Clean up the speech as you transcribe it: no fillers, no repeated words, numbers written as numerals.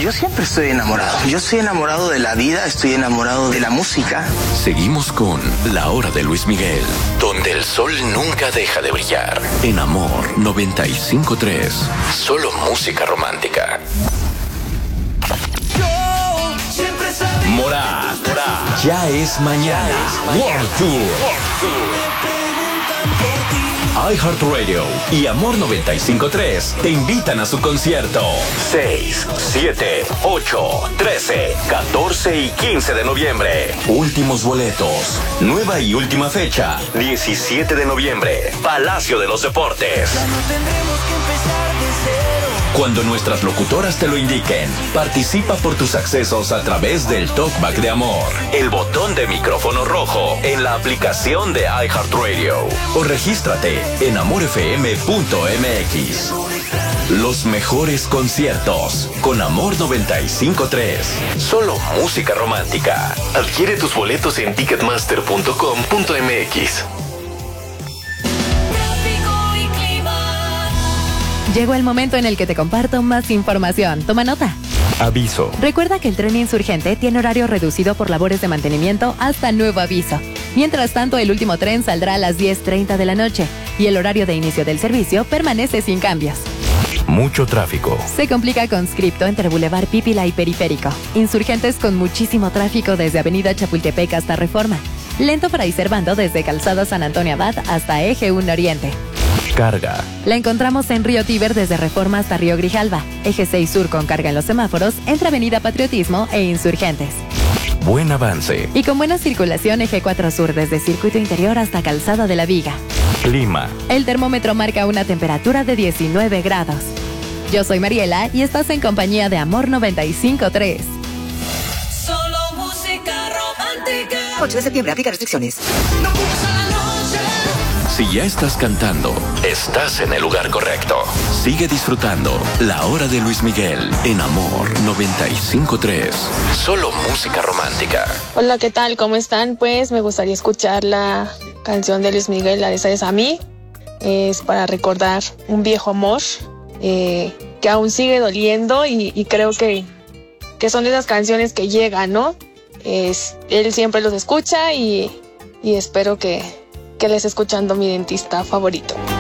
Yo siempre estoy enamorado. Yo estoy enamorado de la vida, estoy enamorado de la música. Seguimos con La Hora de Luis Miguel, donde el sol nunca deja de brillar. En Amor 95.3. Solo música romántica. Morat, ya es mañana. World Tour. iHeartRadio y Amor 95.3 te invitan a su concierto 6, 7, 8, 13, 14 y 15 de noviembre. Últimos boletos. Nueva y última fecha, 17 de noviembre, Palacio de los Deportes. Cuando nuestras locutoras te lo indiquen, participa por tus accesos a través del Talkback de Amor, el botón de micrófono rojo en la aplicación de iHeartRadio o regístrate en amorfm.mx. Los mejores conciertos con Amor 95.3. Solo música romántica. Adquiere tus boletos en ticketmaster.com.mx. Llegó el momento en el que te comparto más información. Toma nota. Aviso. Recuerda que el tren Insurgente tiene horario reducido por labores de mantenimiento hasta nuevo aviso. Mientras tanto, el último tren saldrá a las 10:30 de la noche y el horario de inicio del servicio permanece sin cambios. Mucho tráfico. Se complica conscripto entre Boulevard Pípila y Periférico. Insurgentes con muchísimo tráfico desde Avenida Chapultepec hasta Reforma. Lento para ir Servando desde Calzada San Antonio Abad hasta Eje 1 Oriente. Carga. La encontramos en Río Tíber desde Reforma hasta Río Grijalva. Eje 6 Sur con carga en los semáforos entre Avenida Patriotismo e Insurgentes. Buen avance. Y con buena circulación Eje 4 Sur desde Circuito Interior hasta Calzada de la Viga. Clima. El termómetro marca una temperatura de 19 grados. Yo soy Mariela y estás en compañía de Amor 95.3. Solo música romántica. 8 de septiembre, aplica restricciones. Si ya estás cantando, estás en el lugar correcto. Sigue disfrutando La Hora de Luis Miguel en Amor 95.3. Solo música romántica. Hola, ¿qué tal? ¿Cómo están? Pues me gustaría escuchar la canción de Luis Miguel, la de Sabes a mí. Es para recordar un viejo amor que aún sigue doliendo y creo que son esas canciones que llegan, ¿no? Él siempre los escucha y espero que les esté escuchando mi dentista favorito.